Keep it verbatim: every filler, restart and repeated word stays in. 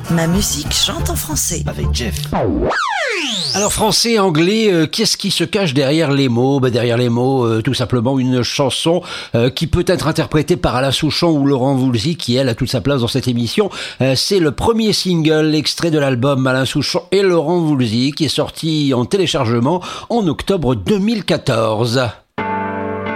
Ma musique chante en français. Avec Jeff. Alors français, anglais, euh, qu'est-ce qui se cache derrière les mots ? Ben, derrière les mots, euh, tout simplement une chanson euh, qui peut être interprétée par Alain Souchon ou Laurent Voulzy, qui elle a toute sa place dans cette émission. Euh, c'est le premier single extrait de l'album Alain Souchon et Laurent Voulzy qui est sorti en téléchargement en octobre deux mille quatorze.